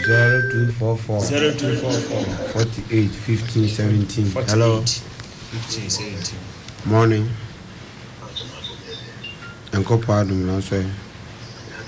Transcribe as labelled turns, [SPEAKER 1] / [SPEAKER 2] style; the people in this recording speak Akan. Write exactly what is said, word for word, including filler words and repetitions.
[SPEAKER 1] zero two four four
[SPEAKER 2] zero two four four
[SPEAKER 1] forty-eight fifteen seventeen. Hello.
[SPEAKER 2] fifteen seventeen.
[SPEAKER 1] Morning. Enko pardon, no sir.